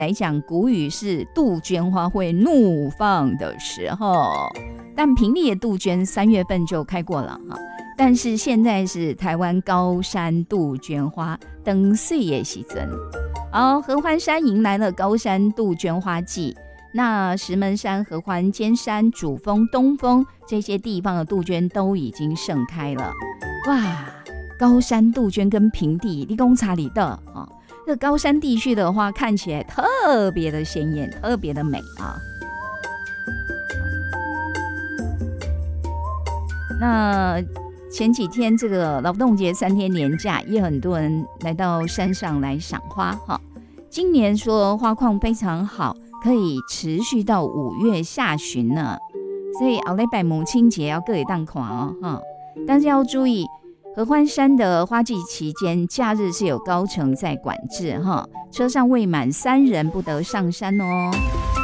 来讲，谷雨是杜鹃花会怒放的时候，但平地的杜鹃3月份就开过了哈。但是现在是台湾高山杜鹃花登岁的时阵，合欢山迎来了高山杜鹃花季。那石门山、合欢、尖山、主峰、东峰这些地方的杜鹃都已经盛开了。哇，高山杜鹃跟平地你说差里的啊，这高山地区的花看起来特别的鲜艳，特别的美啊。那前几天这个劳动节3天连假，也很多人来到山上来赏花哈。今年说花况非常好，可以持续到5月下旬呢，所以后礼拜母亲节要各位当看哦哈。但是要注意，合欢山的花季期间，假日是有高层在管制哈，车上未满3人不得上山哦。